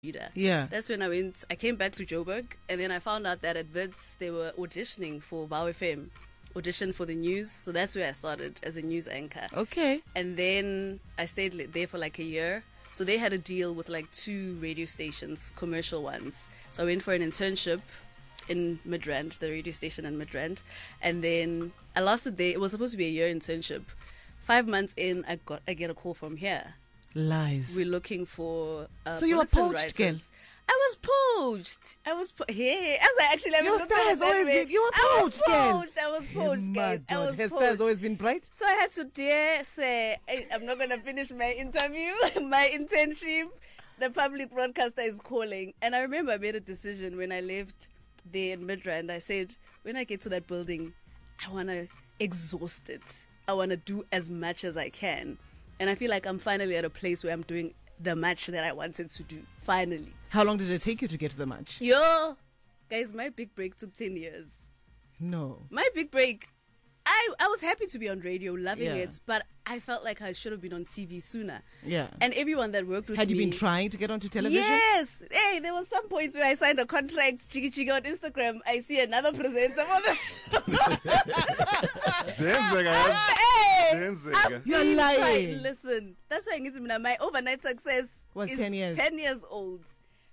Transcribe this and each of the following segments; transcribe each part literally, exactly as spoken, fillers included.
Yeah. That's when I went, I came back to Joburg, and then I found out that at Wits they were auditioning for Vow F M, audition for the news. So that's where I started as a news anchor. Okay. And then I stayed there for like a year. So they had a deal with like two radio stations, commercial ones. So I went for an internship in Midrand, the radio station in Midrand. And then I lasted there. It was supposed to be a year internship. Five months in, I got I get a call from here. Lies. We're looking for uh, so you were poached, girl. I was poached. I was po- hey. As I actually, your star has always been. You were poached, I was poached. I was poached, guys. I was Her poached. star has always been bright. So I had to dare say, hey, I'm not gonna finish my interview, my internship. The public broadcaster is calling, and I remember I made a decision when I left there in Midrand. I said, when I get to that building, I wanna exhaust it. I wanna do as much as I can. And I feel like I'm finally at a place where I'm doing the match that I wanted to do. Finally. How long did it take you to get to the match? Yo, guys, my big break took ten years. No. My big break, I, I was happy to be on radio, loving Yeah. it, but I felt like I should have been on T V sooner. Yeah. And everyone that worked with Had me... you been trying to get onto television? Yes. Hey, there was some points where I signed a contract, chiki chiki on Instagram. I see another presenter for the show. Hey, You're been lying. trying- Listen, that's why I get to me. My overnight success Was is ten years. ten years old.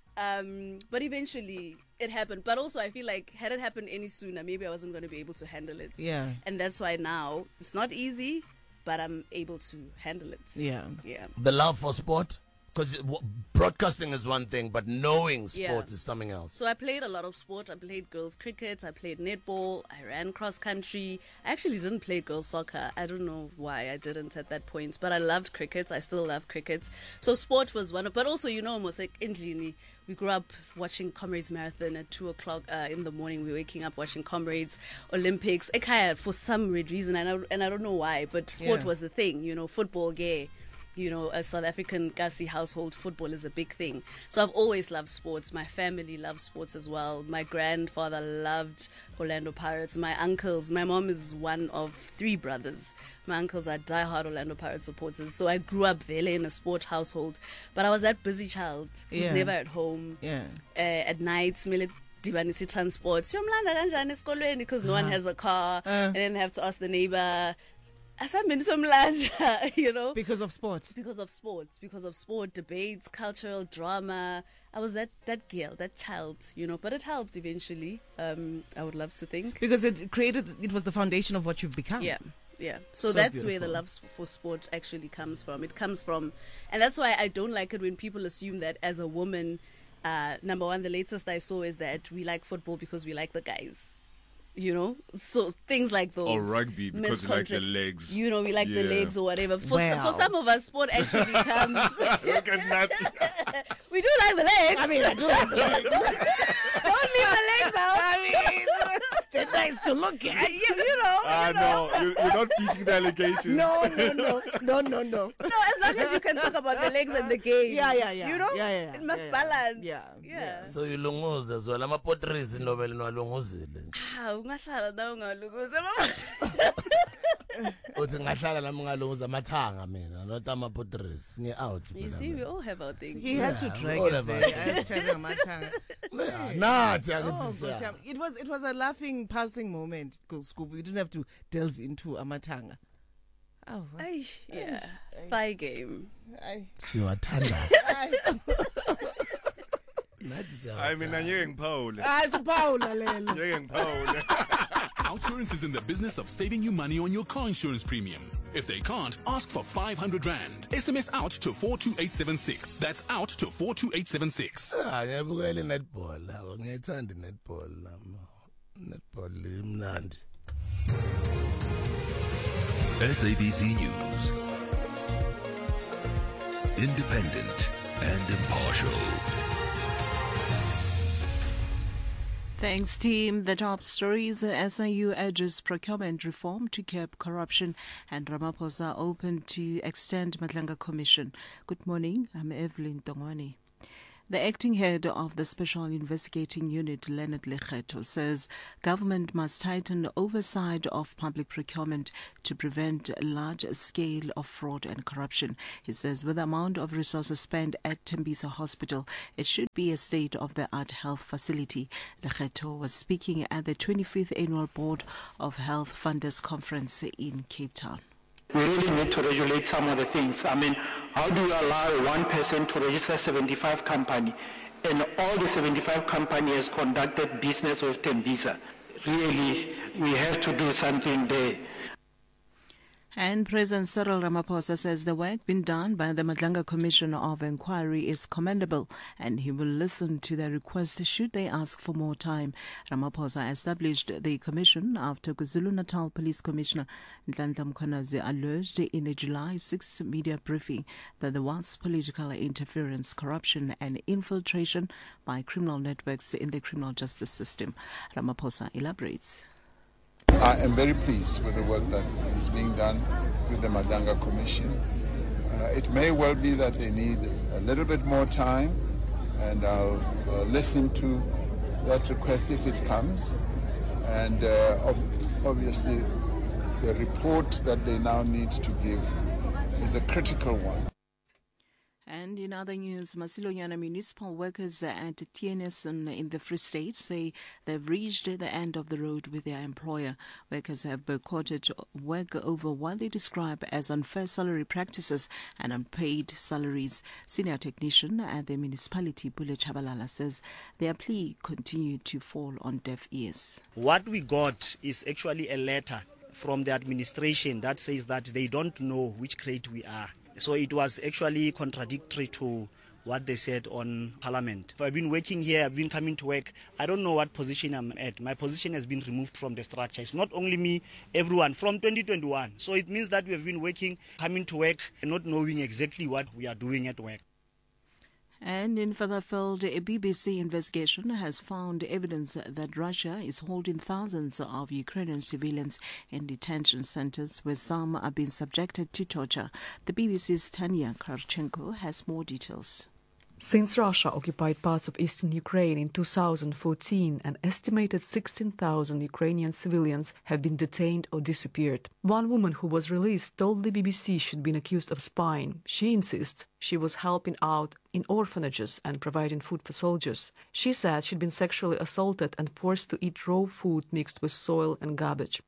Um, but eventually it happened. But also I feel like had it happened any sooner, maybe I wasn't going to be able to handle it. Yeah. And that's why now it's not easy, but I'm able to handle it. Yeah. Yeah. The love for sport? Because broadcasting is one thing, but knowing sports Yeah. is something else. So I played a lot of sport. I played girls cricket. I played netball. I ran cross country. I actually didn't play girls soccer. I don't know why I didn't at that point, but I loved cricket. I still love cricket. So sport was one of, but also, you know, almost like in Dlini, we grew up watching Comrades Marathon at two o'clock uh, in the morning. We were waking up watching Comrades, Olympics. Ekaya, for some weird reason, and I, and I don't know why, but sport Yeah. was the thing, you know, football, gay. You know, a South African Kasi household, football is a big thing. So I've always loved sports. My family loves sports as well. My grandfather loved Orlando Pirates. My uncles, my mom is one of three brothers. My uncles are diehard Orlando Pirates supporters. So I grew up really in a sport household. But I was that busy child who's Yeah. never at home. Yeah. Uh, at night, smele dibanisi transport. Siyomlanda kanjani esikolweni, because no one has a car. Uh. And then have to ask the neighbor. Asambeni somlanda, you know. Because of sports. Because of sports, because of sport, debates, cultural drama. I was that, that girl, that child, you know, but it helped eventually. Um, I would love to think. Because it created, it was the foundation of what you've become. Yeah, yeah. So, So that's where beautiful. the love s- for sport actually comes from. It comes from, and that's why I don't like it when people assume that as a woman, uh, number one, the latest I saw is that we like football because we like the guys. You know, so things like those. Or rugby because you like the miscontra- legs. You know, we like the Yeah. legs or whatever. For, Wow. for some of us, sport actually comes. Look at that. We do like the legs. I mean, I do like the legs. Don't leave the legs out. I mean, they're nice to look at. you, you know. Ah, you know. no, you, you're not beating the allegations. No, no, no, no, no, no. No, as long as you can talk about the legs and the game. Yeah, yeah, yeah. You know, Yeah, yeah, yeah. it must Yeah, yeah. balance. Yeah, yeah. So yilunguza as well. Amapotrisi nobel nwalunguzile. Ah, ungahlala na ungalunguza. Uthi ngahlala nami ngalunguza amathanga mina, not amapotrisi. Ngi out. You see, we all have our things. He had to drag all it of there. us. I had to tell him my tongue. Nathi Oh, akithi Nkosi siya. yami. It was it was a laughing, passing moment, Scoop. You didn't have to delve into Amatanga. Oh, Ay, yeah. Thigh game. I, Siwathanda. I, Nathi I mean, siyawathanda. ngeke ngiphawule. I Paula lelo. Ngeke ngiphawule. Outsurance is in the business of saving you money on your car insurance premium. If they can't, ask for five hundred rand. S M S out to four two eight seven six. That's out to four two eight seven six. Ah, ngiyabukela netball lawo. Ngiyithanda netball lama. Netball imnandi. S A B C News. Independent and impartial. Thanks, team. The top stories: S I U urges procurement reform to curb corruption, and Ramaphosa open to extend Madlanga Commission. Good morning. I'm Evelyn Tongwani. The acting head of the Special Investigating Unit, Leonard Lekgetho, says government must tighten oversight of public procurement to prevent large-scale of fraud and corruption. He says with the amount of resources spent at Tembisa Hospital, it should be a state-of-the-art health facility. Lekgetho was speaking at the twenty-fifth Annual Board of Health Funders Conference in Cape Town. We really need to regulate some of the things. I mean, how do you allow one person to register seventy-five company and all the seventy-five company has conducted business with Tembisa? Really, we have to do something there. And President Cyril Ramaphosa says the work being done by the Madlanga Commission of Inquiry is commendable and he will listen to their request should they ask for more time. Ramaphosa established the commission after KwaZulu-Natal Police Commissioner Nhlanhla Mkhwanazi alleged in a July sixth media briefing that there was political interference, corruption and infiltration by criminal networks in the criminal justice system. Ramaphosa elaborates. I am very pleased with the work that is being done with the Madlanga Commission. Uh, it may well be that they need a little bit more time, and I'll uh, listen to that request if it comes. And uh, ob- obviously, the report that they now need to give is a critical one. And in other news, Masilonyana municipal workers at T N S in the Free State say they've reached the end of the road with their employer. Workers have boycotted work over what they describe as unfair salary practices and unpaid salaries. Senior technician at the municipality, Bule Chabalala, says their plea continued to fall on deaf ears. What we got is actually a letter from the administration that says that they don't know which grade we are. So it was actually contradictory to what they said on Parliament. So I've been working here, I've been coming to work. I don't know what position I'm at. My position has been removed from the structure. It's not only me, everyone, from twenty twenty-one. So it means that we have been working, coming to work, and not knowing exactly what we are doing at work. And in further field, a B B C investigation has found evidence that Russia is holding thousands of Ukrainian civilians in detention centers where some are being subjected to torture. The B B C's Tanya Karchenko has more details. Since Russia occupied parts of eastern Ukraine in two thousand fourteen, an estimated sixteen thousand Ukrainian civilians have been detained or disappeared. One woman who was released told the B B C she'd been accused of spying. She insists she was helping out in orphanages and providing food for soldiers. She said she'd been sexually assaulted and forced to eat raw food mixed with soil and garbage.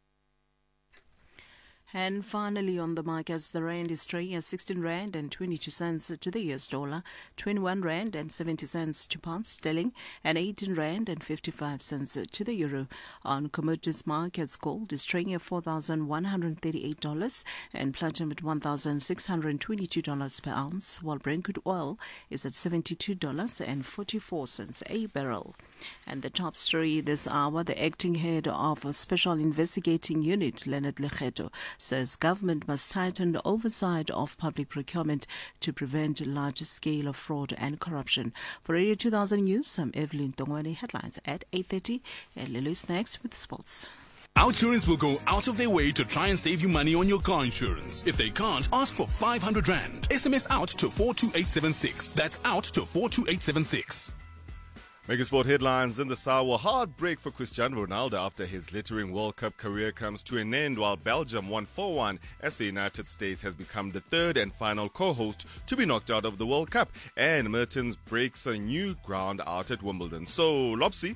And finally on the markets, the rand is trading at sixteen rand and twenty-two cents to the U S dollar, twenty-one rand and seventy cents to pound sterling, and eighteen rand and fifty-five cents to the euro. On commodities markets, gold is trading at four thousand one hundred thirty-eight dollars and platinum at one thousand six hundred twenty-two dollars per ounce, while Brent crude oil is at seventy-two dollars and forty-four cents a barrel. And the top story this hour, the acting head of a Special Investigating Unit, Leonard Lekgetho, says government must tighten the oversight of public procurement to prevent large scale of fraud and corruption. For Radio two thousand News, I'm Evelyn Tongwane. Headlines at eight thirty, and Lily is next with sports. Outsurance will go out of their way to try and save you money on your car insurance. If they can't, ask for five hundred rand. S M S out to four two eight seven six. That's out to four two eight seven six. Mega Sport headlines in the sour. Heartbreak for Cristiano Ronaldo after his littering World Cup career comes to an end, while Belgium won four one as the United States has become the third and final co-host to be knocked out of the World Cup. And Mertens breaks a new ground out at Wimbledon. So, Lopsy,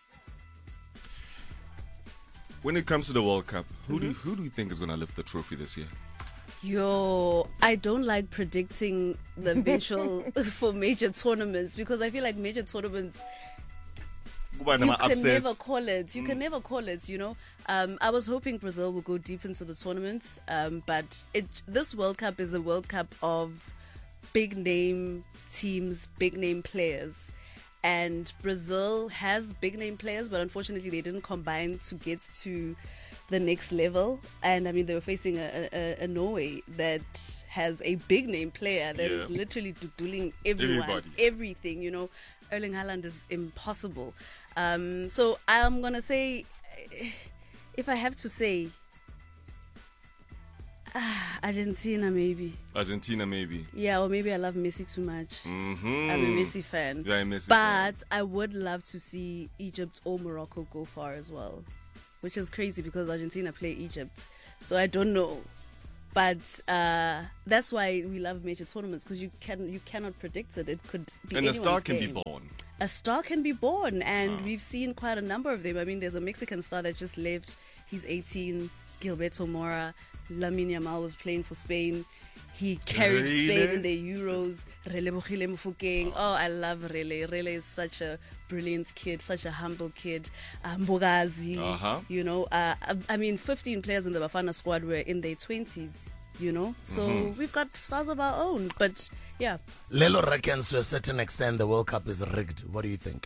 when it comes to the World Cup, who, mm-hmm. do, you, who do you think is going to lift the trophy this year? Yo, I don't like predicting the eventual for major tournaments because I feel like major tournaments, you can upsets. never call it. You mm. can never call it, you know. Um, I was hoping Brazil would go deep into the tournaments, um, but it, this World Cup is a World Cup of big name teams, big name players. And Brazil has big name players, but unfortunately they didn't combine to get to the next level. And I mean, they were facing a, a, a Norway that has a big name player that yeah. is literally doodling everyone, Everybody. everything, you know. Erling Haaland is impossible. Um, so I'm going to say, if I have to say, Argentina, maybe. Argentina, maybe. Yeah, or maybe I love Messi too much. Mm-hmm. I'm a Messi fan. Yeah, I'm a Messi but fan. I would love to see Egypt or Morocco go far as well, which is crazy because Argentina play Egypt. So I don't know. But uh, that's why we love major tournaments, because you can you cannot predict it. It could be And a star anyone's can game. be born. A star can be born, and Ah. we've seen quite a number of them. I mean, there's a Mexican star that just left. He's eighteen. Gilberto Mora. Lamine Yamal was playing for Spain. He carried Really? Spain in the Euros. Relebohile Mofokeng. Oh, I love Rele. Rele is such a brilliant kid, such a humble kid. Uh, Mbogazi, Uh-huh. you know. Uh, I, I mean, fifteen players in the Bafana squad were in their twenties, you know. So Mhm. we've got stars of our own. But, yeah. Lelo reckons to a certain extent the World Cup is rigged. What do you think?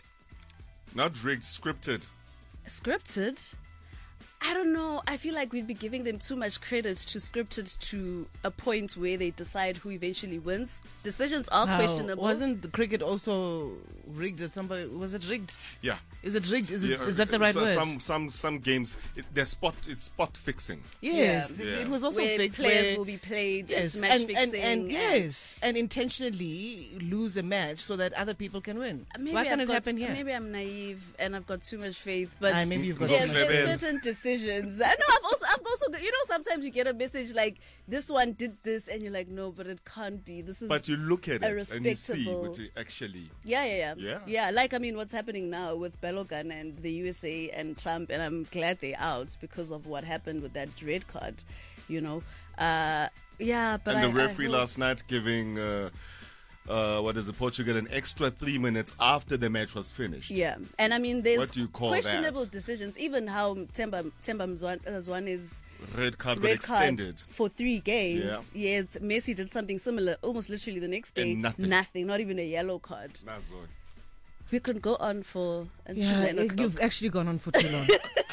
Not rigged, scripted. Scripted? I don't know. I feel like we'd be giving them too much credit to scripted to a point where they decide who eventually wins. Decisions are How- questionable. Wasn't the cricket also rigged at somebody? Was it rigged? Yeah. Is it rigged? Is, it, Yeah, is that the right so- word? Some some some games, it, they're spot. It's spot fixing. Yes, Yeah. it- Yeah. it was also Where fixed. players where, will be played, yes, it's match and, and, fixing, and and- yes, and intentionally lose a match so that other people can win. Maybe Why can't I've it got- happen here? Maybe I'm naive and I've got too much faith, but Ah, maybe you've got there's, too much there's faith. certain decisions. I know I've also, I've also, you know, sometimes you get a message like this one did this, and you're like, no, but it can't be. This is But you look at a it and you see respectable- what it actually. Yeah, yeah, yeah, Yeah. yeah. Like I mean, what's happening now with Belogan and the U S A and Trump, and I'm glad they're out because of what happened with that red card. You know, uh, yeah. But and I, the referee I hope- last night giving, uh, uh, what is it, Portugal an extra three minutes after the match was finished. Yeah, and I mean, there's What do you call questionable that? decisions. Even how Temba Temba Mzwan- uh, Zwane's Red card got red card extended. for three games. Yeah. Yes, Messi did something similar, almost literally the next day. And nothing. Nothing, not even a yellow card. That's all. We could go on for until Yeah, nine it- o'clock. you've actually gone on for too long.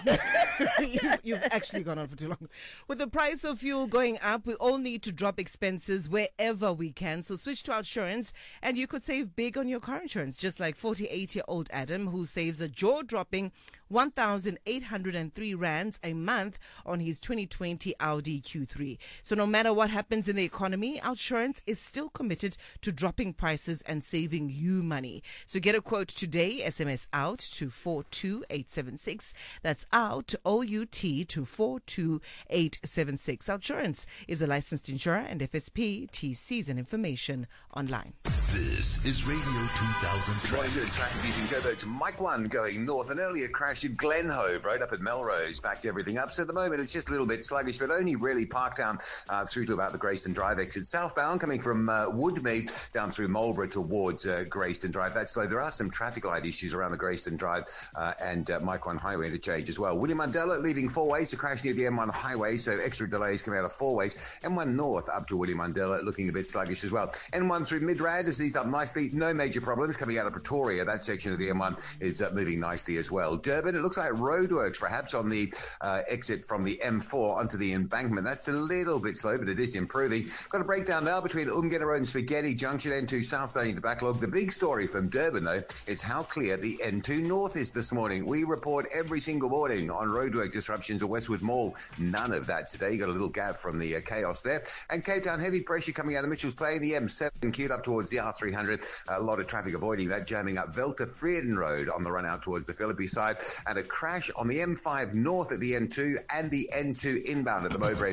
you've, you've actually gone on for too long. With the price of fuel going up, we all need to drop expenses wherever we can. So switch to Outsurance and you could save big on your car insurance, just like forty-eight-year-old Adam, who saves a jaw-dropping one thousand eight hundred three rands a month on his twenty twenty Audi Q three. So no matter what happens in the economy, Outsurance is still committed to dropping prices and saving you money. So get a quote today. S M S out to four two eight seven six. That's out, O U T, to four two eight seven six. Outsurance is a licensed insurer and F S P, T Cs and information online. This is Radio two thousand Very traffic. good traffic using go though to Mike one going north. An earlier crash at Glenhove Road up at Melrose backed everything up. So at the moment it's just a little bit sluggish, but only really parked down uh, through to about the Grayston Drive exit. Southbound coming from uh, Woodmead down through Marlborough towards uh, Grayston Drive. That's slow. There are some traffic light issues around the Grayston Drive uh, and uh, Mike one Highway interchange as well. William Mandela leaving four ways. A crash near the M one Highway, so extra delays coming out of four ways. M one North up to William Mandela looking a bit sluggish as well. N one through Midrad as these up nicely. No major problems coming out of Pretoria. That section of the M one is uh, moving nicely as well. Durban, it looks like roadworks perhaps on the uh, exit from the M four onto the embankment. That's a little bit slow, but it is improving. Got a breakdown now between Umgena Road and Spaghetti Junction, N two south starting to backlog. The big story from Durban, though, is how clear the N two north is this morning. We report every single morning on roadwork disruptions at Westwood Mall. None of that today. You got a little gap from the uh, chaos there. And Cape Town, heavy pressure coming out of Mitchell's Plain. The M seven queued up towards the R three hundred. A lot of traffic avoiding that, jamming up Velta Freden Road on the run out towards the Philippi side. And a crash on the M five north at the N two and the N two inbound at the Mowbray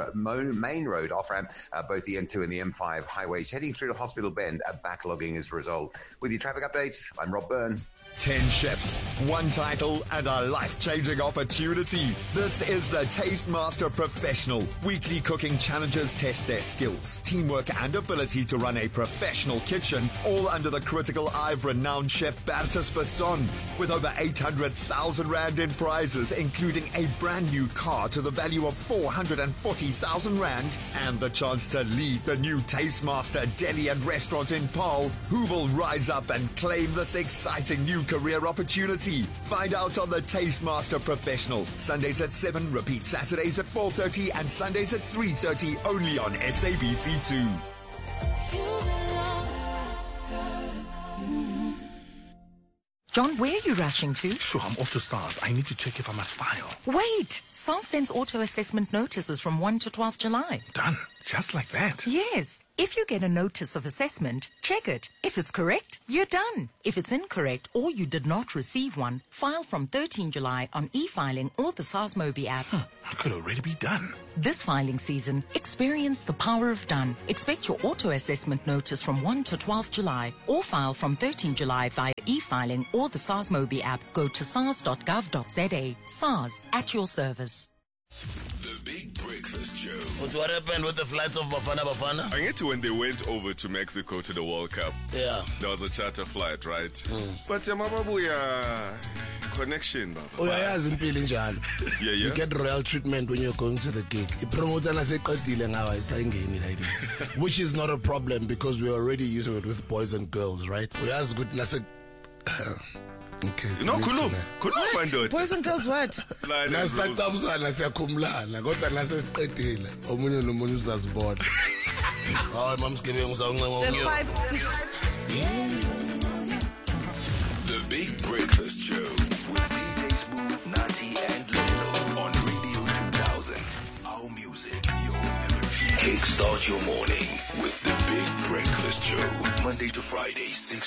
Main Road off-ramp. Uh, both the N two and the M five highways heading through to Hospital Bend are backlogging as a result. With your traffic updates, I'm Rob Byrne. Ten chefs, one title, and a life-changing opportunity. This is the Taste Master Professional. Weekly cooking challenges test their skills, teamwork, and ability to run a professional kitchen, all under the critical eye of renowned chef Bertus Besson. With over eight hundred thousand rand in prizes, including a brand new car to the value of four hundred forty thousand rand, and the chance to lead the new Taste Master Deli and Restaurant in Paarl, who will rise up and claim this exciting new career opportunity. Find out on the Taste Master Professional. Sundays at seven, repeat Saturdays at four thirty and Sundays at three thirty, only on S A B C two. John, where are you rushing to? Sure, I'm off to SARS. I need to check if I must file. Wait! SARS sends auto-assessment notices from first to twelfth July. Done. Just like that? Yes. If you get a notice of assessment, check it. If it's correct, you're done. If it's incorrect or you did not receive one, file from thirteenth July on e-filing or the SARS Mobi app. Huh, I could already be done. This filing season, experience the power of done. Expect your auto-assessment notice from first to twelfth July or file from thirteenth July via e-filing or the SARS Mobi app. Go to sars dot gov dot za. SARS, at your service. The Big Breakfast Show. What happened with the flights of Bafana Bafana? I get to when they went over to Mexico to the World Cup. Yeah. There was a charter flight, right? Mm. But Yamababuya connection, Baba. Oh, yeah, yeah. Yeah, yeah. You get royal treatment when you're going to the gig. Which is not a problem because we're already used to it with boys and girls, right? We ask good. Okay. No, kulum. Kulum What? Boys and girls what? Nasacabuzana siyakhumlana kodwa nasesiqedile omunye nomunye uzazibona. Hayi mamsgebeng uzawuncenga The five. The Big Breakfast Show with D J Smooth, Nati and Lelo on Radio two thousand. Our music, your memory. Kickstart your morning with The Big Breakfast Show. Monday to Friday, six